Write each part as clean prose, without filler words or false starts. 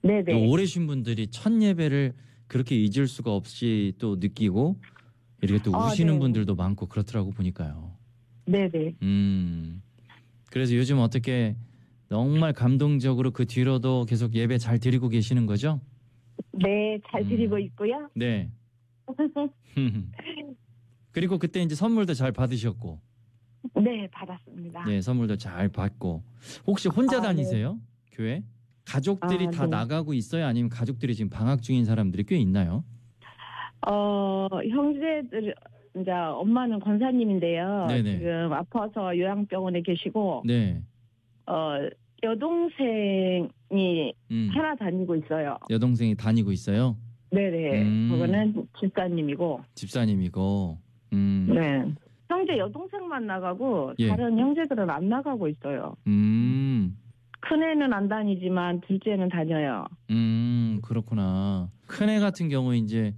네네. 오래신 분들이 첫 예배를 그렇게 잊을 수가 없이 또 느끼고 이렇게 또 우시는 네. 분들도 많고 그렇더라고 보니까요. 네네. 그래서 요즘 어떻게 정말 감동적으로 그 뒤로도 계속 예배 잘 드리고 계시는 거죠? 네, 잘 드리고 있고요. 네. 그리고 그때 이제 선물도 잘 받으셨고. 네, 받았습니다. 네, 선물도 잘 받고. 혹시 혼자 네. 다니세요? 교회? 가족들이 다 네. 나가고 있어요? 아니면 가족들이 지금 방학 중인 사람들이 꽤 있나요? 형제들, 이제 엄마는 권사님인데요. 네네. 지금 아파서 요양병원에 계시고, 네. 여동생이 하나 다니고 있어요. 여동생이 다니고 있어요? 네네. 그거는 집사님이고. 집사님이고. 네. 형제 여동생만 나가고, 예. 다른 형제들은 안 나가고 있어요. 큰애는 안 다니지만, 둘째는 다녀요. 그렇구나. 큰애 같은 경우 이제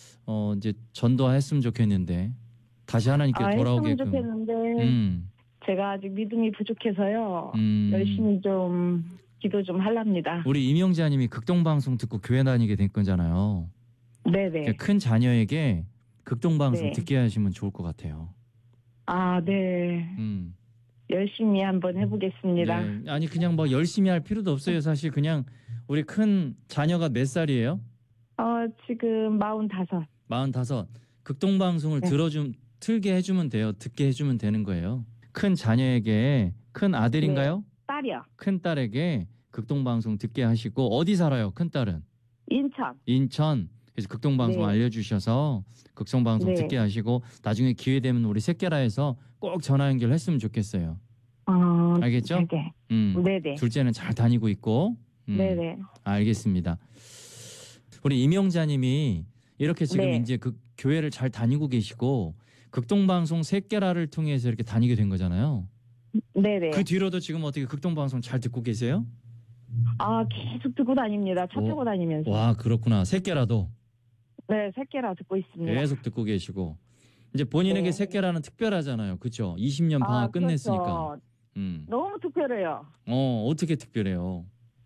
전도했으면 좋겠는데 다시 하나님께 했으면 돌아오게끔. 좋겠는데, 제가 아직 믿음이 부족해서요. 열심히 좀 기도 좀 하랍니다. 우리 임영자님이 극동방송 듣고 교회 다니게 된 거잖아요. 네네. 그러니까 큰 자녀에게 극동방송 네. 듣게 하시면 좋을 것 같아요. 네. 열심히 한번 해보겠습니다. 네. 아니 그냥 뭐 열심히 할 필요도 없어요. 사실 그냥 우리 큰 자녀가 몇 살이에요? 지금 45. 45. 극동방송을 네. 틀게 해주면 돼요. 듣게 해주면 되는 거예요. 큰 자녀에게, 큰 아들인가요? 네. 딸이요. 큰 딸에게 극동방송 듣게 하시고. 어디 살아요? 큰 딸은? 인천. 그래서 극동방송 네. 알려주셔서 극성방송 네. 듣게 하시고 나중에 기회 되면 우리 새끼라에서 꼭 전화 연결했으면 좋겠어요. 알겠죠? 네. 네네. 둘째는 잘 다니고 있고. 네네. 알겠습니다. 우리 임영자님이 이렇게 지금 네. 이제 그 교회를 잘 다니고 계시고 극동방송 새끼라를 통해서 이렇게 다니게 된 거잖아요. 네네. 그 뒤로도 지금 어떻게 극동방송 잘 듣고 계세요? 계속 듣고 다닙니다. 차 타고 다니면서. 와, 그렇구나. 새끼라도 네, 새끼라 듣고 있습니다. 계속 듣고 계시고. 이제 본인에게 네. 새끼라는 특별하잖아요. 그렇죠? 20년 방학 끝냈으니까. 그렇죠. 너무 특별해요. 어떻게 특별해요?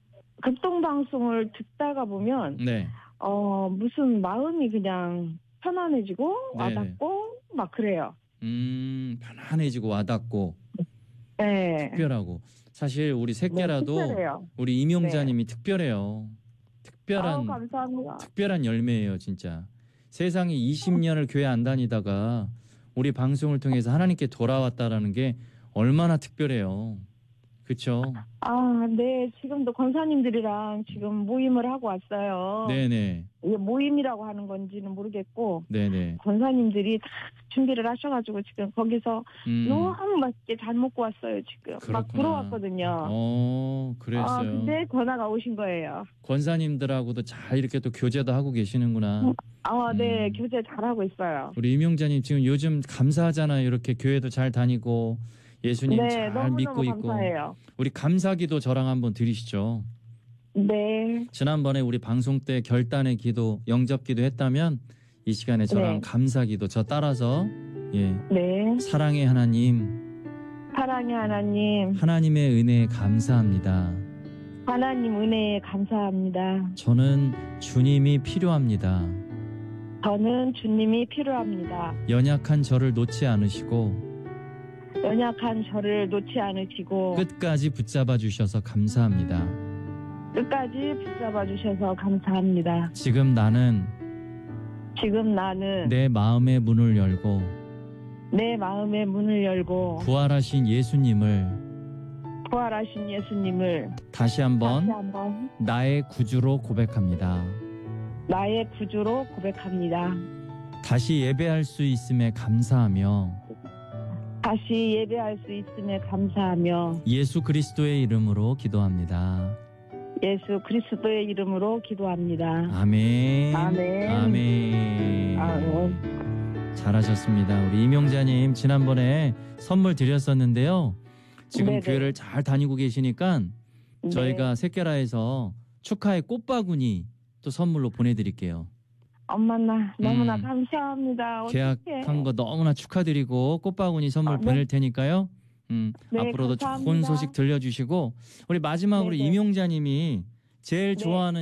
극동방송을 듣다가 보면 네. 무슨 마음이 그냥 편안해지고 네. 와닿고 막 그래요. 편안해지고 와닿고 네. 특별하고. 사실 우리 새끼라도 특별해요. 우리 임용자님이 특별해요. 감사합니다. 특별한 열매예요, 진짜. 세상에 20년을 교회 안 다니다가 우리 방송을 통해서 하나님께 돌아왔다라는 게 얼마나 특별해요. 그렇죠? 네. 지금도 권사님들이랑 지금 모임을 하고 왔어요. 네네. 이게 모임이라고 하는 건지는 모르겠고 네네. 권사님들이 다 준비를 하셔가지고 지금 거기서 너무 맛있게 잘 먹고 왔어요. 지금 그렇구나. 막 부러웠거든요. 그랬어요. 근데 권하가 오신 거예요. 권사님들하고도 잘 이렇게 또 교제도 하고 계시는구나. 네. 교제 잘하고 있어요. 우리 임용자님 지금 요즘 감사하잖아요. 이렇게 교회도 잘 다니고 예수님 네, 잘 너무너무 믿고 감사해요. 있고. 우리 감사기도 저랑 한번 드리시죠. 네. 지난번에 우리 방송 때 결단의 기도, 영접기도 했다면 이 시간에 저랑 네. 감사기도 저 따라서 네. 사랑의 하나님, 사랑의 하나님, 하나님의 은혜에 감사합니다. 하나님 은혜에 감사합니다. 저는 주님이 필요합니다. 저는 주님이 필요합니다. 연약한 저를 놓지 않으시고 연약한 저를 놓지 않으시고 끝까지 붙잡아 주셔서 감사합니다. 끝까지 붙잡아 주셔서 감사합니다. 지금 나는 내 내 마음의 문을 열고 마음의 문을 열고 부활하신 예수님을 다시 한번 나의 구주로 고백합니다. 나의 구주로 고백합니다. 다시 예배할 수 있음에 감사하며 다시 예배할 수 있음에 감사하며 예수 그리스도의 이름으로 기도합니다. 예수 그리스도의 이름으로 기도합니다. 아멘. 아멘. 아멘. 잘하셨습니다. 우리 임용자님 지난번에 선물 드렸었는데요. 지금 네네. 교회를 잘 다니고 계시니까 저희가 새끼라에서 축하의 꽃바구니 또 선물로 보내드릴게요. 엄마나 너무나 감사합니다. 계약한 거 너무나 축하드리고 꽃바구니 선물 보낼 테니까요. 네, 앞으로도 감사합니다. 좋은 소식 들려주시고 우리 마지막으로 네네. 임용자님이 제일 좋아하는